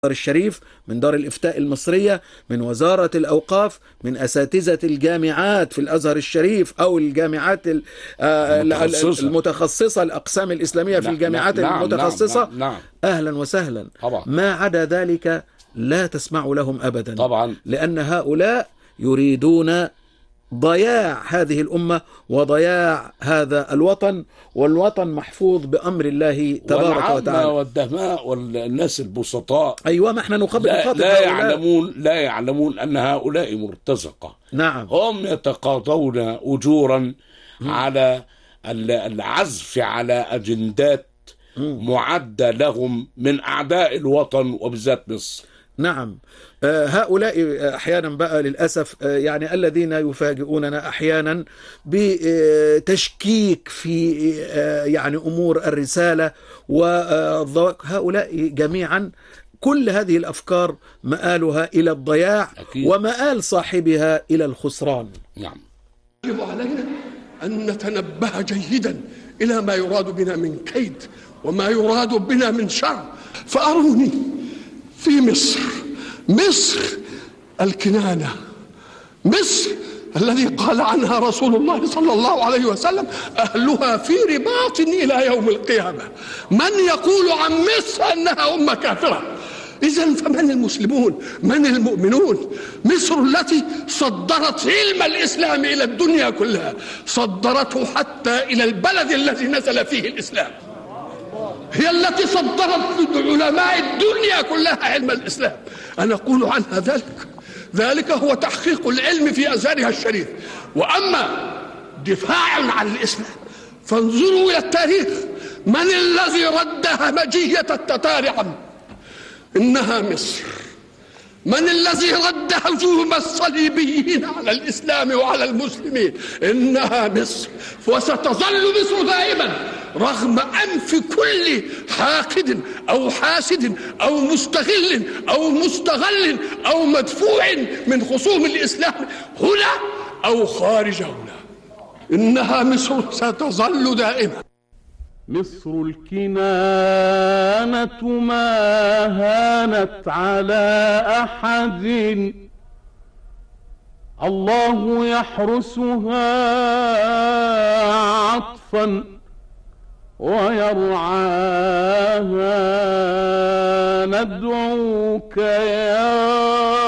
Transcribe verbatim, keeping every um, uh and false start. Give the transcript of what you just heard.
الشريف، من دار الإفتاء المصرية، من وزارة الأوقاف، من أساتذة الجامعات في الأزهر الشريف أو الجامعات المتخصصة, المتخصصة الأقسام الإسلامية في الجامعات نعم المتخصصة. نعم نعم نعم. أهلا وسهلا. طبعا. ما عدا ذلك لا تسمع لهم أبدا طبعا. لأن هؤلاء يريدون ضياع هذه الأمة وضياع هذا الوطن، والوطن محفوظ بأمر الله تبارك وتعالى. والدماء والناس البسطاء، أيوة، ما احنا نخاطب لا, لا يعلمون لا يعلمون أن هؤلاء مرتزقة. نعم. هم يتقاضون أجورا م. على العزف على أجندات م. معدة لهم من أعداء الوطن وبالذات مصر. نعم. هؤلاء أحيانا بقى للأسف يعني الذين يفاجئوننا أحيانا بتشكيك في يعني أمور الرسالة، وهؤلاء جميعا كل هذه الأفكار مآلها إلى الضياع أكيد. ومآل صاحبها إلى الخسران. نعم. يجب علينا أن نتنبه جيدا إلى ما يراد بنا من كيد وما يراد بنا من شر. فأروني في مصر، مصر الكنانة، مصر الذي قال عنها رسول الله صلى الله عليه وسلم أهلها في رباط إلى يوم القيامة. من يقول عن مصر أنها أمة كافرة؟ إذن فمن المسلمون؟ من المؤمنون؟ مصر التي صدرت علم الإسلام إلى الدنيا كلها، صدرته حتى إلى البلد الذي نزل فيه الإسلام، هي التي صدرت علماء الدنيا كلها علم الإسلام. أنا أقول عنها ذلك ذلك هو تحقيق العلم في أزهرها الشريف. وأما دفاع عن الإسلام فانظروا إلى التاريخ، من الذي رد همجية التتار عنه؟ إنها مصر. من الذي رد هجوم الصليبيين على الإسلام وعلى المسلمين؟ إنها مصر. وستظل مصر دائما رغم أنف كل حاقد أو حاسد أو مستغل أو مستغل أو مدفوع من خصوم الإسلام هنا أو خارج هنا. إنها مصر ستظل دائما. مصر الكنانة ما هانت على أحد، الله يحرسها عطفا ويرعاها. ندعوك يا